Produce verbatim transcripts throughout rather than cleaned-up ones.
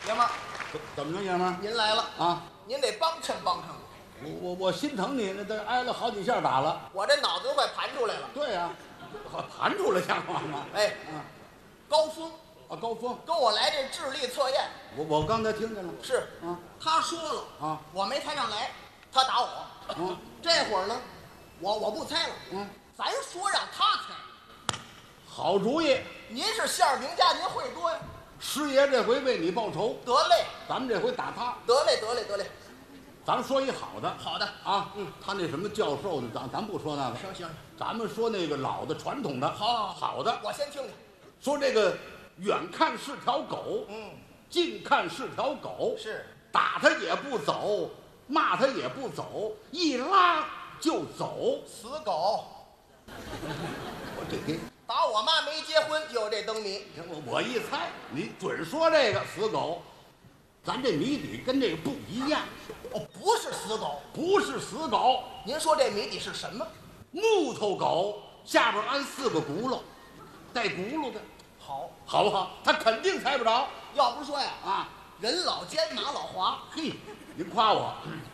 爷们儿， 怎怎么着，爷们儿？ 您来了啊， 您得帮衬帮衬我。 我我我心疼你，那都挨了好几下打了。 我这脑子都快盘出来了。 对呀、啊，盘出来像话吗？ 哎， 啊高峰啊，高峰， 跟我来这智力测验， 我我刚才听见了。 是啊， 他说了啊， 我没猜上来，他打我。 嗯， 这会儿呢，我我不猜了。 嗯， 咱说让他猜。 好主意， 您是相声名家，您会多呀。 师爷这回为你报仇， 得嘞， 咱们这回打他。 得嘞，得嘞，得嘞。 咱们说一好的好的， 啊，嗯，他那什么教授的，咱咱不说那个， 行行， 咱们说那个老的传统的， 好好好的。 我先听听。 说这个远看是条狗， 嗯， 近看是条狗， 是打他也不走，骂他也不走，一拉就走。 死狗， 我这给打我妈没结婚就有这灯谜。 我我一猜，你准说这个死狗，咱这谜底跟这个不一样， 哦，不是死狗。 不是死狗， 您说这谜底是什么？ 木头狗下边安四个轱辘，带轱辘的， 好， 好不好？他肯定猜不着要不是说呀， 啊！ 人老奸马老滑。 嘿，您夸我，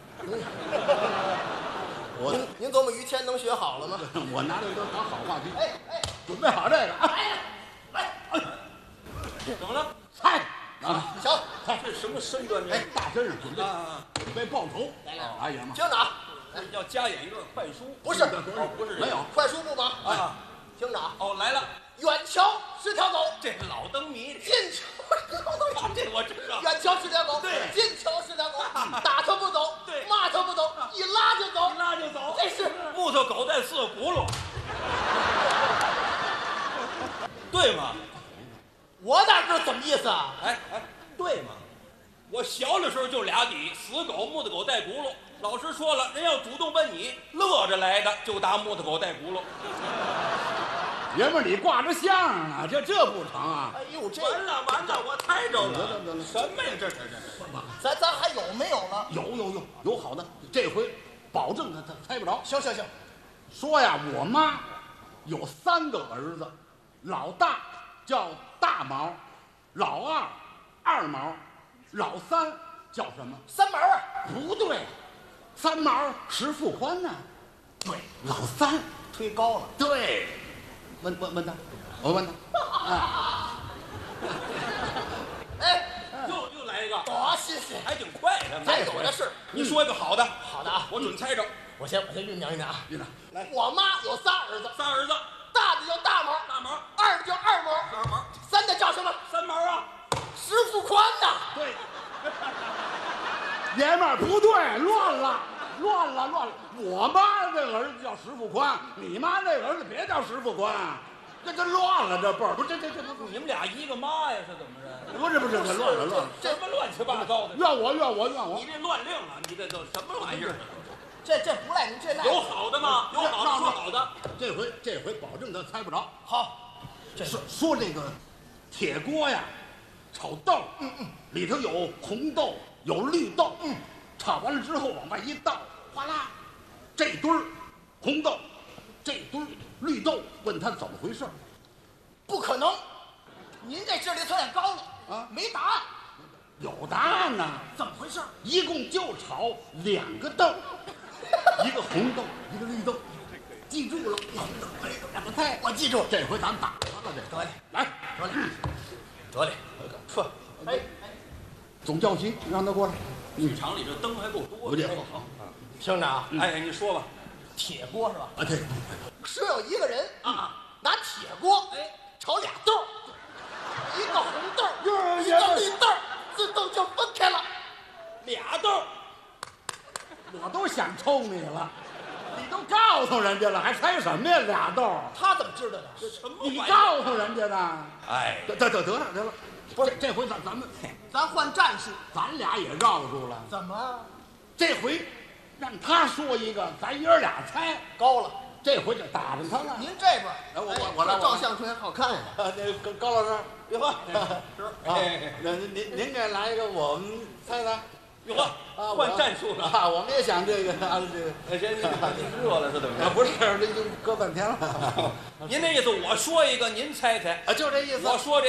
我您您琢磨于谦能学好了吗？ 我拿这个当好话题， 哎哎， 准备好这个啊！ 来来，哎怎么了？ 猜啊！ 行， 猜， 这什么身段？这哎，大身上准备啊， 准备报仇， 来来哎呀妈！ 听着啊， 要加演一段快书？ 不是哦，不是没有快书不忙啊。 听着啊， 哦，来了， 远瞧是条狗， 这老灯谜， 近瞧是条狗， 这我知道。 远瞧是条狗， 对近瞧是条狗，打它不走， 对骂它不走，一拉就走， 一拉就走， 这是木头狗带四个轱辘，对吗？ 我哪知道怎么意思啊？ 哎哎，对吗？我小的时候就俩底，死狗、木头狗带轱辘。老师说了，人要主动奔你，乐着来的就打木头狗带轱辘。 爷们儿，你挂着相声呢，这这不成啊？ 哎呦，这完了完了，我猜着得了得了了，什么呀？这这这咱咱还有没有了？ 有有有有好的，这回保证他他猜不着。 行行行， 说呀，我妈有三个儿子，老大叫大毛，老二二毛，老三叫什么？ 三毛啊， 不对，三毛石富宽呢？对，老三推高了。 对。问问问他，我问他，啊， 哎， 又又来一个， 多新鲜！ 还挺快的。 咱有的是。 你说一个好的， 好的啊， 我准猜着。 我先我先酝酿酝酿啊。 队长，来， 我妈有仨儿子， 仨儿子， 大的叫大毛， 大毛、 二的叫二毛， 二毛、 三的叫什么？ 三毛啊。 石富宽呐。 对，爷们儿不对，乱了，乱了，乱了。我妈这个儿子叫石富宽，你妈那个儿子别叫石富宽，这这乱了，这辈儿不，这这这不你们俩一个妈呀？是怎么着？ 不是不是，这乱了乱了。 什么乱七八糟的？ 怨我怨我怨我你，这乱令啊！你这都什么玩意儿？ 这这不赖你，这赖有好的吗？有好的说好的。 这回这回保证他猜不着。 好。这说说这个铁锅呀，炒豆，嗯嗯，里头有红豆，有绿豆，嗯，炒完了之后往外一倒，哗啦，这堆儿红豆，这堆儿绿豆，问他怎么回事？ 不可能，您这智力测验高了啊没答案， 有答案呐， 怎么回事？ 一共就炒两个豆，一个红豆，一个绿豆，记住了，红豆绿豆两个菜， 我记住。 这回咱打他了，这得嘞， 来， 得嘞，得嘞，呵，哎， 总教习让他过来， 剧场里这灯还够多的。 有点好听着啊， 哎，你说吧。 铁锅是吧？ 啊，对， 是有一个人啊， 拿铁锅哎炒俩豆儿，一个红豆儿， 哟一个绿豆儿，自动就分开了。 俩豆儿， 我都想抽你了，你都告诉人家了，还猜什么呀？俩豆儿， 他怎么知道的？ 什么你玩意儿？ 告诉人家的。 哎， 得得得得了得了，不是这回咱咱们咱换战术， 咱俩也绕住了， 怎么这回让他说一个，咱爷儿俩猜， 高了？ 这回就打上他了。 您这边， 哎我我哎我来我来这照相片好看呀。 啊，那高高老师， 哟呵， 是啊，那您您您给来一个，我们猜猜。 哟呵， 啊， 换战术了。 啊！我们也想这个啊，这个哎，谁您您热了是怎么啊， 着？ 不是，这就搁半天了。 您那意思，我说一个，您猜猜。 啊，就这意思。 我说这。